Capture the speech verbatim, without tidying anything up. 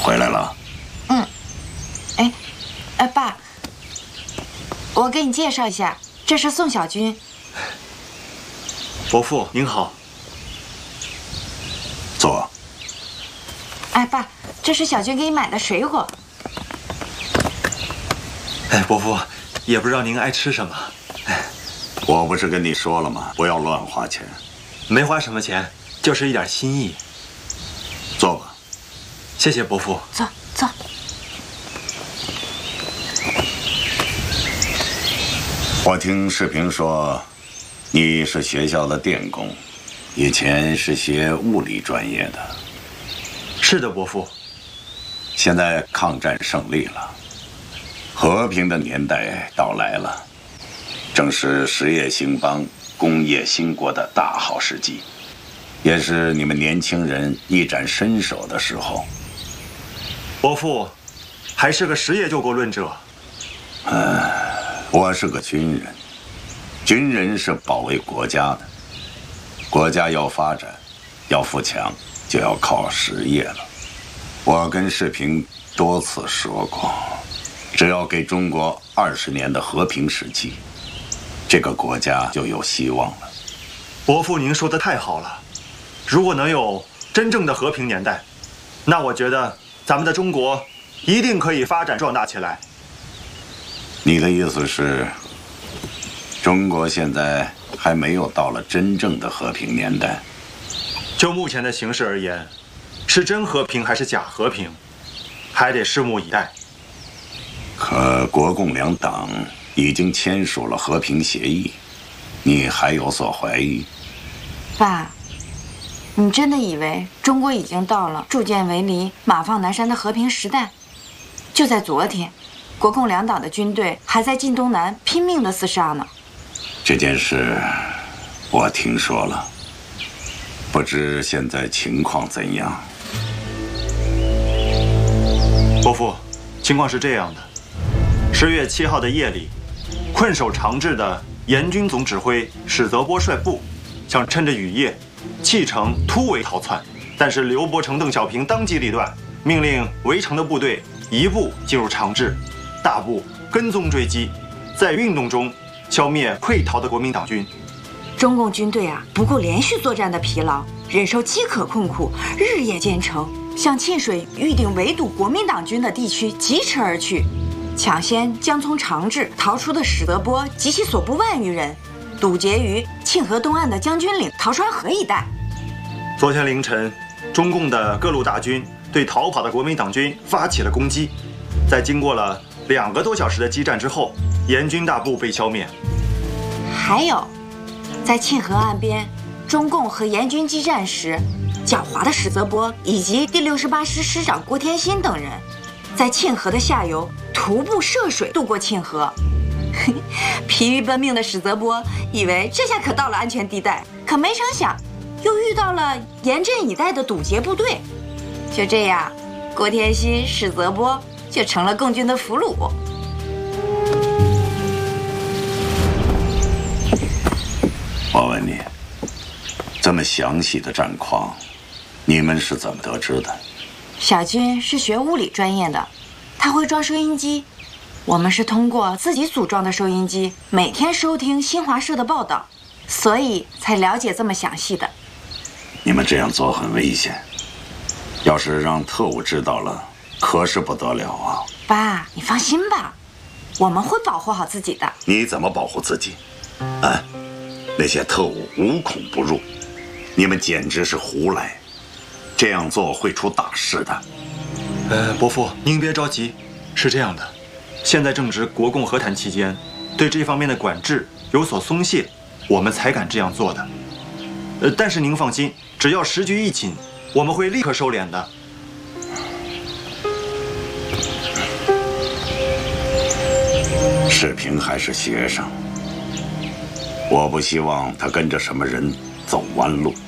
回来了。 嗯，哎，哎，爸，我给你介绍一下，这是宋小军。 伯父您好。 坐。 哎，爸，这是小军给你买的水果。 哎，伯父，也不知道您爱吃什么。哎， 我不是跟你说了吗？不要乱花钱。 没花什么钱，就是一点心意。 坐吧。 谢谢伯父。 坐坐。 我听世平说，你是学校的电工，以前是学物理专业的。 是的，伯父。 现在抗战胜利了，和平的年代到来了，正是实业兴邦、工业兴国的大好时机，也是你们年轻人一展身手的时候。 伯父，还是个实业救国论者。 嗯，我是个军人，军人是保卫国家的，国家要发展，要富强，就要靠实业了。我跟世平多次说过，只要给中国二十年的和平时期，这个国家就有希望了。 伯父，您说的太好了。如果能有真正的和平年代，那我觉得咱们的中国一定可以发展壮大起来。 你的意思是，中国现在还没有到了真正的和平年代？ 就目前的形势而言，是真和平还是假和平，还得拭目以待。 可国共两党已经签署了和平协议，你还有所怀疑？ 爸，你真的以为中国已经到了铸剑为犁、马放南山的和平时代？就在昨天，国共两党的军队还在晋东南拼命的厮杀呢。 这件事我听说了，不知现在情况怎样？ 伯父，情况是这样的：十月七号的夜里，困守长治的严军总指挥史泽波率部，想趁着雨夜弃城突围逃窜，但是刘伯承、邓小平当机立断，命令围城的部队一步进入长治，大部跟踪追击，在运动中消灭溃逃的国民党军。 中共军队啊，不顾连续作战的疲劳，忍受饥渴困苦，日夜兼程，向沁水预定围堵国民党军的地区疾驰而去，抢先将从长治逃出的史德波及其所部万余人堵截于沁河东岸的将军岭、陶川河一带。 昨天凌晨，中共的各路大军对逃跑的国民党军发起了攻击，在经过了两个多小时的激战之后，严军大部被消灭。 还有，在沁河岸边，中共和严军激战时，狡猾的史泽波以及第六十八师师长郭天欣等人，在沁河的下游徒步涉水渡过沁河。疲于奔命的史泽波以为这下可到了安全地带，可没成想，又遇到了严阵以待的堵截部队。就这样，郭天欣、史泽波就成了共军的俘虏。 我问你，这么详细的战况，你们是怎么得知的？ 小军是学物理专业的，他会装收音机。我们是通过自己组装的收音机，每天收听新华社的报道，所以才了解这么详细的。 你们这样做很危险，要是让特务知道了，可是不得了啊！ 爸，你放心吧，我们会保护好自己的。 你怎么保护自己？啊，那些特务无孔不入，你们简直是胡来，这样做会出大事的。 呃，伯父，您别着急，是这样的。现在正值国共和谈期间，对这方面的管制有所松懈，我们才敢这样做的。呃，但是您放心，只要时局一紧，我们会立刻收敛的。 世平还是学生，我不希望他跟着什么人走弯路。